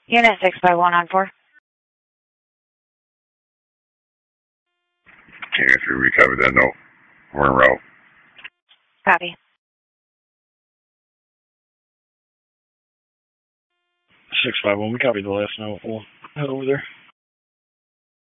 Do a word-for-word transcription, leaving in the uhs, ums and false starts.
Unit six by one on four. Unit three, we covered that note. We're en route. Copy. six five one, we copied the last note. We'll head over there.